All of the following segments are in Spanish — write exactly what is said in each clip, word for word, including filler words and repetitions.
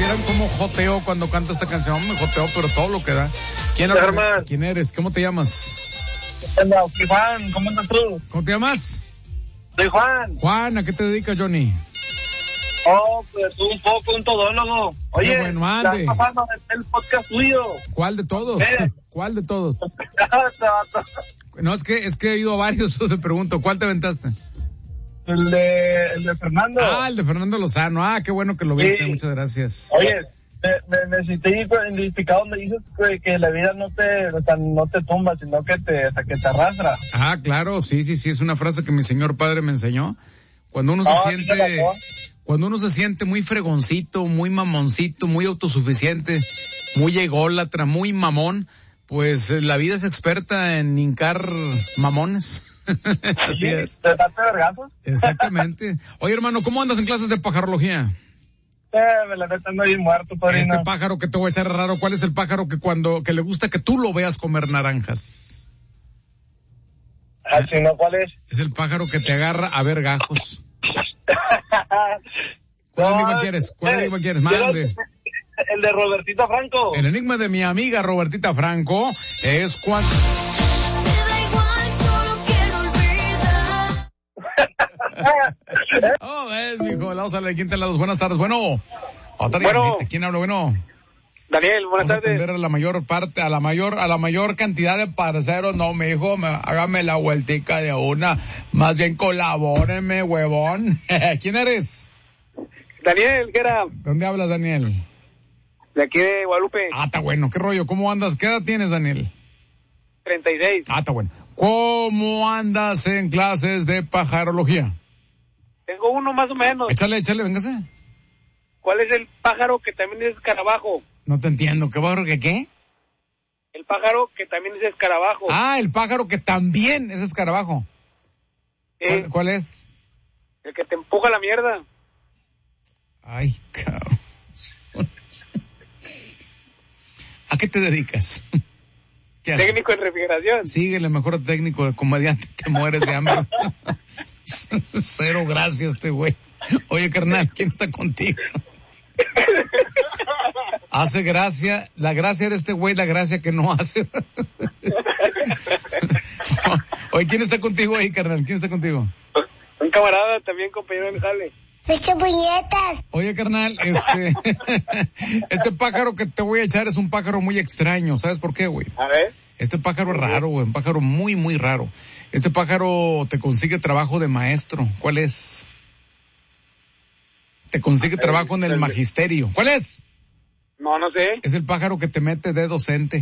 vieran cómo joteo cuando canto esta canción. Me joteo, pero todo lo que da. ¿Quién, habla? ¿Quién eres? ¿Cómo te llamas? Hola, soy Juan, ¿cómo estás tú? ¿Cómo te llamas? Soy Juan. Juan, ¿a qué te dedicas, Johnny? Oh, pues un poco, un todólogo. Oye, Qué bueno, ande. ¿estás pasando el podcast tuyo? ¿Cuál de todos? ¿Eh? ¿Cuál de todos? No, es que, es que he ido a varios, te pregunto, ¿cuál te aventaste? El de, el de Fernando. Ah, el de Fernando Lozano. Ah, qué bueno que lo viste, Sí. muchas gracias. Oye, me, me, me sentí identificado donde dices que, que la vida no te, o sea, no te tumba, sino que te, o sea, que te arrastra. Ah, claro, sí, sí, sí, es una frase que mi señor padre me enseñó. Cuando uno No, se sí te siente, la cuando uno se siente muy fregoncito, muy mamoncito, muy autosuficiente, muy ególatra, muy mamón, pues eh, la vida es experta en hincar mamones. Así es. ¿Te daste vergazos? Exactamente. Oye, hermano, ¿cómo andas en clases de pajarología? Eh, me la neta ando bien muerto, padrino. Este pájaro que te voy a echar raro, ¿cuál es el pájaro que cuando, que le gusta que tú lo veas comer naranjas? Ah, si no, ¿cuál es? Es el pájaro que te agarra a ver gajos. ¿Cuál No, enigma quieres? ¿Cuál eh, enigma quieres? Mande. El de Robertito Franco. El enigma de mi amiga Robertita Franco es cuando... Oh, es, mijo, vamos a ver quién te la dos. Buenas tardes. Bueno, otra Bueno. llamadita. ¿Quién habla? Bueno. Daniel, buenas Vamos a tardes. atender a la mayor parte, a la mayor, a la mayor cantidad de parceros. No, mijo, me, hágame la vueltica de una. Más bien colabóreme, huevón. ¿Quién eres? Daniel, ¿qué era? ¿Dónde hablas, Daniel? De aquí de Guadalupe. Ah, está bueno. ¿Qué rollo? ¿Cómo andas? ¿Qué edad tienes, Daniel? treinta y seis. Ah, está bueno. ¿Cómo andas en clases de pajarología? Tengo uno más o menos. Échale, échale, véngase. ¿Cuál es el pájaro que también es escarabajo? No te entiendo. ¿Qué pájaro que qué? El pájaro que también es escarabajo. Ah, el pájaro que también es escarabajo. Eh, ¿Cuál, cuál es? El que te empuja la mierda. Ay, cabrón. ¿A qué te dedicas? ¿Qué haces? Técnico en refrigeración. Síguele, mejor técnico de comediante, te mueres de hambre. Cero gracias este güey. Oye, carnal, ¿quién está contigo? Hace gracia, la gracia de este güey, la gracia que no hace. Oye, ¿quién está contigo ahí, carnal? ¿Quién está contigo? Un camarada también, compañero de jale. ¡Muchas puñetas! Oye, carnal, este, este pájaro que te voy a echar es un pájaro muy extraño. ¿Sabes por qué, güey? A ver. Este pájaro es raro, güey, un pájaro muy, muy raro. Este pájaro te consigue trabajo de maestro. ¿Cuál es? Te consigue trabajo en el magisterio. ¿Cuál es? No, no sé. Es el pájaro que te mete de docente.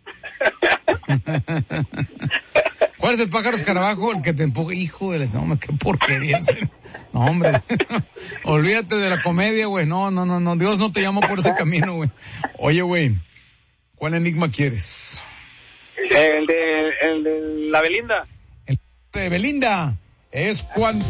¿Cuál es el pájaro escarabajo? El que te empuja. Hijo de la... No, qué porquería. No, hombre. Olvídate de la comedia, güey. No, no, no, no. Dios no te llamó por ese camino, güey. Oye, güey, ¿cuál enigma quieres? El de, el de la Belinda. El de Belinda es cuando...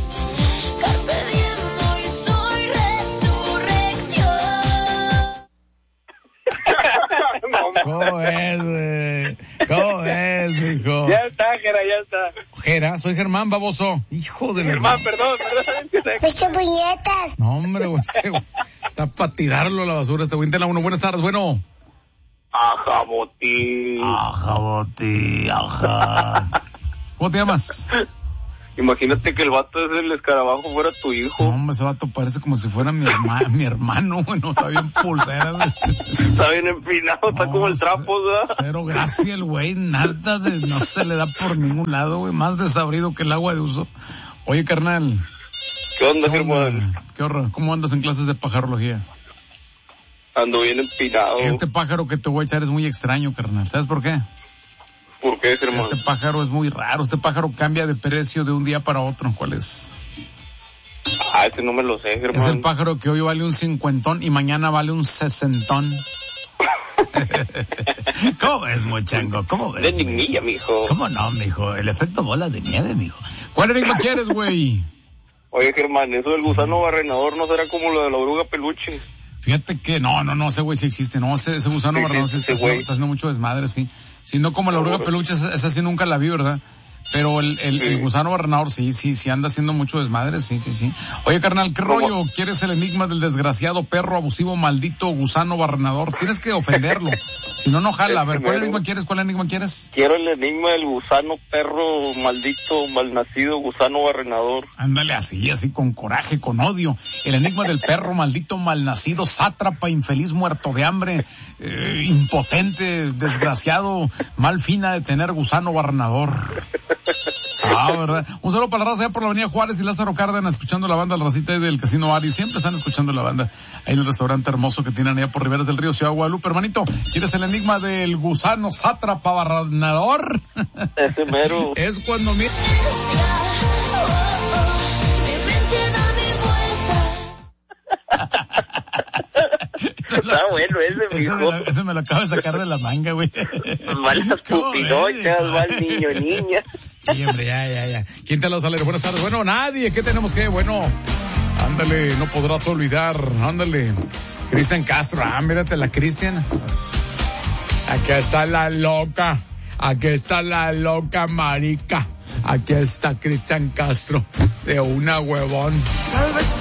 ¿Cómo es, güey? ¿Cómo es, mijo? Ya está, Jera, ya está. Jera, soy Germán, baboso. Hijo de... Germán, perdón, perdón. ¡Muchas puñetas! No, hombre, güey, este, güey, está para tirarlo a la basura este güey. Intenta uno. Buenas tardes, bueno. Ajá, Boti. Ajá, Boti, ajá. ¿Cómo te llamas? Imagínate que el vato es el escarabajo fuera tu hijo. No, hombre, ese vato parece como si fuera mi, herma, mi hermano, güey, no, está bien pulsera, güey. Está bien empinado, está No, como el trapo, ¿verdad? Cero gracia el güey, nada de, no se le da por ningún lado, güey, más desabrido que el agua de uso. Oye, carnal. ¿Qué onda, ¿Qué onda? Germán? ¿Qué horror? ¿Cómo andas en clases de pajarología? Ando bien empinado. Este pájaro que te voy a echar es muy extraño, carnal. ¿Sabes por qué? ¿Por qué, Germán? Este pájaro es muy raro. Este pájaro cambia de precio de un día para otro. ¿Cuál es? Ah, este no me lo sé, Germán. Es el pájaro que hoy vale un cincuentón y mañana vale un sesentón. ¿Cómo ves, mochango? ¿Cómo ves? De niñilla, mijo. ¿Cómo no, mijo? El efecto bola de nieve, mijo. ¿Cuál enigma quieres, güey? Oye, Germán, eso del gusano barrenador no será como lo de la oruga peluche. Fíjate que no, no, no, ese güey sí existe. No, ese, ese gusano Sí, barrenador sí, sí está, ese güey. está haciendo mucho desmadre, sí. Si no como la oruga peluche, esa, esa sí nunca la vi, ¿verdad? pero el, el, Sí. el gusano barrenador sí, sí, sí anda haciendo mucho desmadre, sí, sí, sí. Oye, carnal, ¿qué ¿Cómo? rollo? ¿Quieres el enigma del desgraciado perro abusivo maldito gusano barrenador? Tienes que ofenderlo, si no, no jala. A ver, ¿cuál Primero. enigma quieres? ¿Cuál enigma quieres? Quiero el enigma del gusano perro maldito, malnacido, gusano barrenador. Ándale así, así con coraje, con odio. El enigma del perro maldito, malnacido, sátrapa, infeliz, muerto de hambre, eh, impotente, desgraciado, mal fina de tener gusano barrenador. Ah, ¿verdad? Un saludo para la raza allá por la avenida Juárez y Lázaro Cárdenas, escuchando la banda, la racita ahí del Casino Ari. Siempre están escuchando la banda ahí en el restaurante hermoso que tienen allá por Riberas del Río, Ciudad de Guadalupe. Hermanito, ¿quieres el enigma del gusano sátrapa barrenador? Ese mero. Es cuando mi... Está bueno ese, Ese me, mijo. lo, ese me lo acabo de sacar de la manga, güey. Malas pupinochas, mal niño, niña. Sí, hombre, ya, ya, ya. ¿Quién te lo sale? Buenas tardes. Bueno, nadie. ¿Qué tenemos que? Bueno, ándale, no podrás olvidar. Ándale. Cristian Castro. Ah, mírate la Cristian. Aquí está la loca. Aquí está la loca marica. Aquí está Cristian Castro. De una huevón. Tal vez